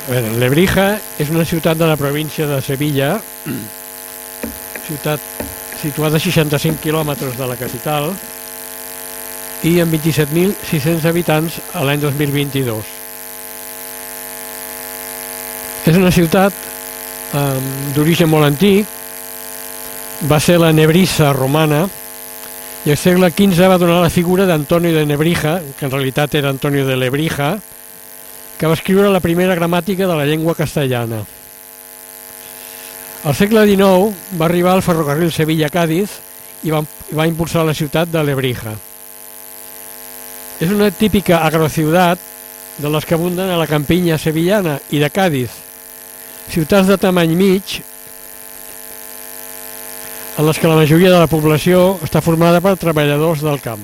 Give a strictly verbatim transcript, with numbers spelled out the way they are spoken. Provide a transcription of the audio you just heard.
A veure, Lebrija és una ciutat de la província de Sevilla, ciutat situada a seixanta-cinc quilòmetres de la capital i amb vint-i-set mil sis-cents habitants a l'any dos mil vint-i-dos. És una ciutat eh, d'origen molt antic, va ser la Nebrissa romana i al segle quinze va donar la figura d'Antonio de Nebrija, que en realitat era Antonio de Lebrija, que va escriure la primera gramàtica de la llengua castellana. Al segle dinou va arribar el ferrocarril Sevilla-Càdiz i va, va impulsar la ciutat de Lebrija. És una típica agrociutat de les que abunden a la campinya sevillana i de Càdiz, ciutats de tamany mig en les que la majoria de la població està formada per treballadors del camp.